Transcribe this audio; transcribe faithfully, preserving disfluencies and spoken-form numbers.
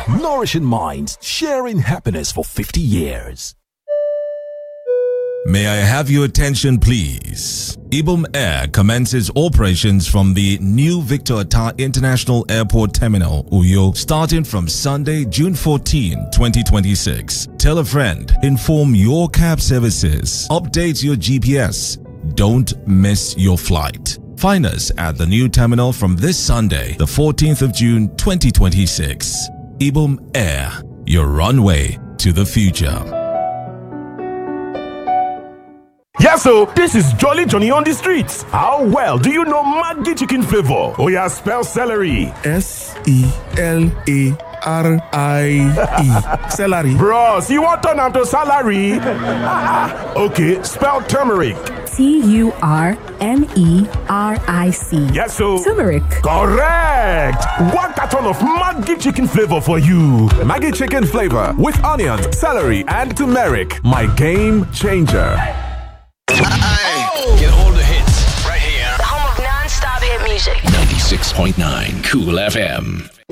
nourishing minds, sharing happiness for fifty years. May I have your attention, please? Ibom Air commences operations from the new Victor Atta International Airport Terminal, Uyo, starting from Sunday, June fourteenth, twenty twenty-six. Tell a friend, inform your cab services, update your G P S. Don't miss your flight. Find us at the new terminal from this Sunday, the fourteenth of June, twenty twenty-six. Ibom Air, your runway to the future. Yes, so this is Jolly Johnny on the streets. How well do you know Maggi chicken flavor? Oh yeah, spell celery. S E L A R I E. Celery. Bros, you want turn am to salary? Okay, spell turmeric. T U R M E R I C. Yes, so turmeric. Correct. One carton of Maggi chicken flavor for you. Maggi chicken flavor with onions, celery, and turmeric. My game changer. Oh. Get all the hits right here. The home of non-stop hit music. ninety-six point nine Cool F M.